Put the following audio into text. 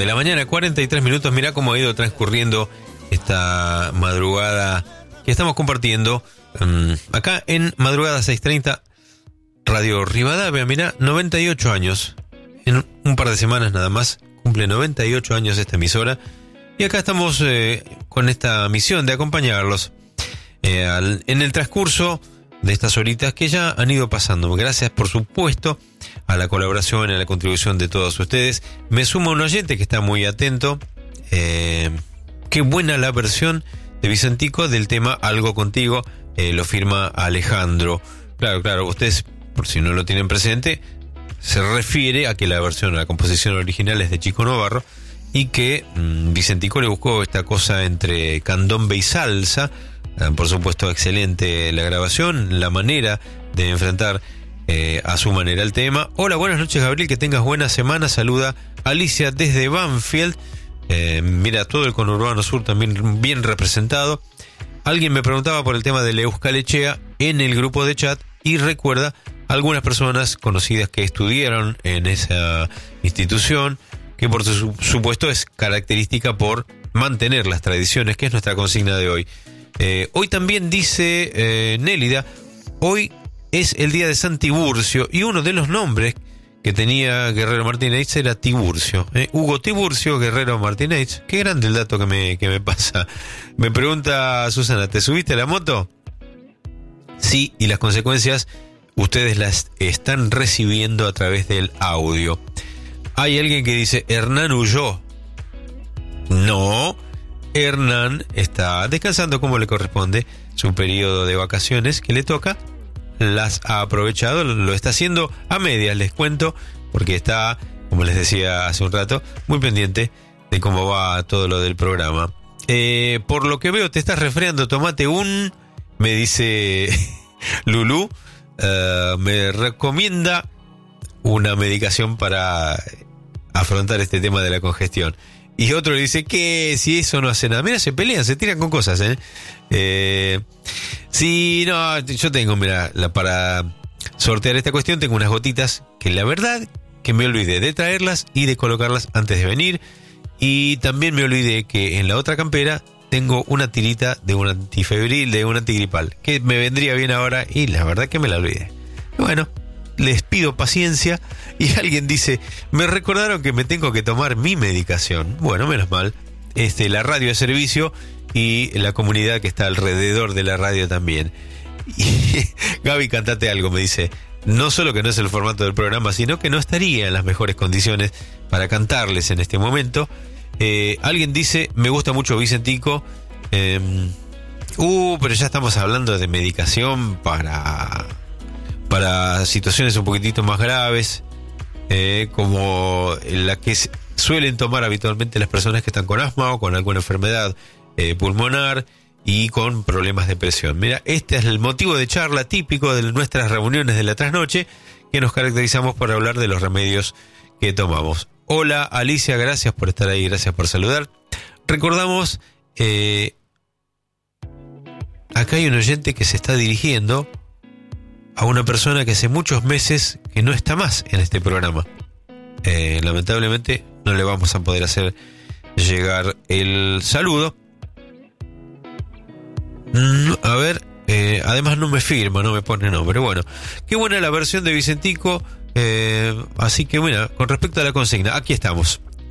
de la mañana, 43 minutos. Mirá cómo ha ido transcurriendo esta madrugada que estamos compartiendo acá en Madrugada 630 Radio Rivadavia. Mirá, 98 años. En un par de semanas nada más cumple 98 años esta emisora. Y acá estamos con esta misión de acompañarlos en el transcurso de estas horitas que ya han ido pasando. Gracias, por supuesto, a la colaboración y a la contribución de todos ustedes. Me sumo un oyente que está muy atento. Qué buena la versión de Vicentico del tema Algo Contigo. Lo firma Alejandro. Claro, ustedes, por si no lo tienen presente, se refiere a que la versión, la composición original es de Chico Novarro y que Vicentico le buscó esta cosa entre candombe y salsa. Por supuesto, excelente la grabación, la manera de enfrentar a su manera el tema. Hola, buenas noches, Gabriel, que tengas buena semana. Saluda Alicia desde Banfield. Mira, todo el conurbano sur también bien representado. Alguien me preguntaba por el tema de la Euskalechea en el grupo de chat y recuerda algunas personas conocidas que estudiaron en esa institución, que por supuesto es característica por mantener las tradiciones, que es nuestra consigna de hoy. Hoy también dice Nélida, hoy es el día de San Tiburcio y uno de los nombres que tenía Guerrero Martínez era Tiburcio. Hugo Tiburcio Guerrero Martínez. Qué grande el dato que me pasa. Me pregunta Susana, ¿te subiste a la moto? Sí, y las consecuencias ustedes las están recibiendo a través del audio. Hay alguien que dice, Hernán huyó. No, Hernán está descansando como le corresponde, su periodo de vacaciones que le toca. Las ha aprovechado, lo está haciendo a medias, les cuento, porque está, como les decía hace un rato, muy pendiente de cómo va todo lo del programa. Por lo que veo, te estás resfriando, tomate me dice Lulú, me recomienda una medicación para afrontar este tema de la congestión. Y otro le dice que si eso no hace nada. Mira, se pelean, se tiran con cosas, sí, no, yo tengo, mira, para sortear esta cuestión tengo unas gotitas que la verdad que me olvidé de traerlas y de colocarlas antes de venir. Y también me olvidé que en la otra campera tengo una tirita de un antifebril, de un antigripal, que me vendría bien ahora y la verdad que me la olvidé. Bueno, les pido paciencia. Y alguien dice, me recordaron que me tengo que tomar mi medicación. Bueno, menos mal. La radio de servicio y la comunidad que está alrededor de la radio también. Y Gaby, cantate algo, me dice. No solo que no es el formato del programa, sino que no estaría en las mejores condiciones para cantarles en este momento. Alguien dice, me gusta mucho Vicentico. Pero ya estamos hablando de medicación para situaciones un poquitito más graves, como la que suelen tomar habitualmente las personas que están con asma o con alguna enfermedad pulmonar y con problemas de presión. Mira, este es el motivo de charla típico de nuestras reuniones de la trasnoche, que nos caracterizamos por hablar de los remedios que tomamos. Hola Alicia, gracias por estar ahí, gracias por saludar. Recordamos, acá hay un oyente que se está dirigiendo a una persona que hace muchos meses que no está más en este programa. Lamentablemente no le vamos a poder hacer llegar el saludo. A ver, además no me firma, no me pone nombre. Bueno, qué buena la versión de Vicentico. Así que bueno, con respecto a la consigna, aquí estamos.